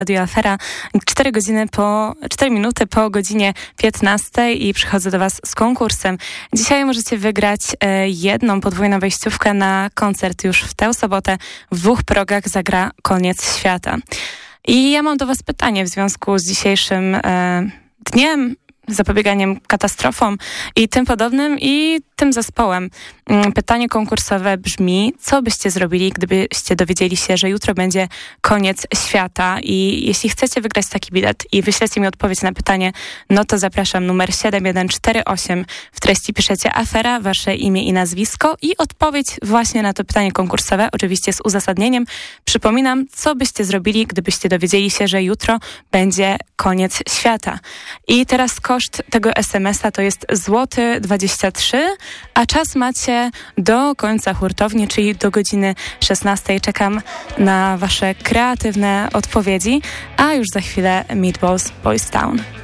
Radio Afera. 4 minuty po godzinie 15 i przychodzę do Was z konkursem. Dzisiaj możecie wygrać jedną podwójną wejściówkę na koncert. Już w tę sobotę w 2 progach zagra Koniec Świata. I ja mam do Was pytanie w związku z dzisiejszym dniem, zapobieganiem katastrofom i tym podobnym i tym zespołem. Pytanie konkursowe brzmi, co byście zrobili, gdybyście dowiedzieli się, że jutro będzie koniec świata i jeśli chcecie wygrać taki bilet i wyślecie mi odpowiedź na pytanie, no to zapraszam numer 7148. W treści piszecie afera, wasze imię i nazwisko i odpowiedź właśnie na to pytanie konkursowe, oczywiście z uzasadnieniem. Przypominam, co byście zrobili, gdybyście dowiedzieli się, że jutro będzie koniec świata. I teraz koszt tego SMS-a to jest złoty 23, a czas macie do końca hurtowni, czyli do godziny 16. Czekam na wasze kreatywne odpowiedzi, a już za chwilę Meatballs Boys Town.